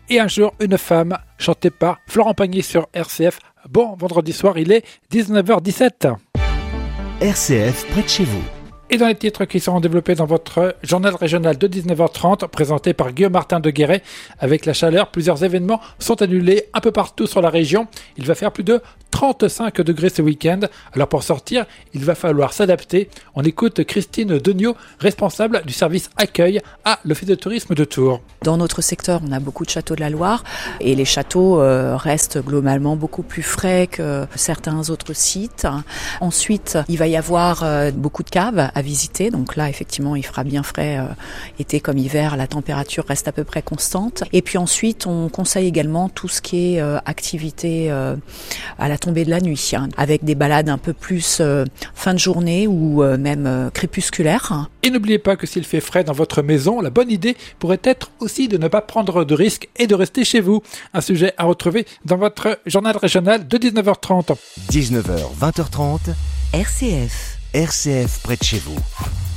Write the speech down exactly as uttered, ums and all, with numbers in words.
et un jour une femme, chanté par Florent Pagny sur R C F. Bon vendredi soir, il est dix-neuf heures dix-sept. R C F près de chez vous. Et dans les titres qui seront développés dans votre journal régional de dix-neuf heures trente, présenté par Guillaume Martin de Guéret. Avec la chaleur, plusieurs événements sont annulés un peu partout sur la région. Il va faire plus de trente-cinq degrés ce week-end. Alors pour sortir, il va falloir s'adapter. On écoute Christine Degnaud, responsable du service accueil à l'Office de tourisme de Tours. Dans notre secteur, on a beaucoup de châteaux de la Loire et les châteaux euh, restent globalement beaucoup plus frais que certains autres sites. Ensuite, il va y avoir euh, beaucoup de caves à visiter. Donc là, effectivement, il fera bien frais euh, été comme hiver. La température reste à peu près constante. Et puis ensuite, on conseille également tout ce qui est euh, activité euh, à la tombée de la nuit, hein, avec des balades un peu plus euh, fin de journée ou euh, même euh, crépusculaires. Et n'oubliez pas que s'il fait frais dans votre maison, la bonne idée pourrait être aussi de ne pas prendre de risques et de rester chez vous. Un sujet à retrouver dans votre journal régional de dix-neuf heures trente. dix-neuf heures, vingt heures trente. R C F. R C F près de chez vous.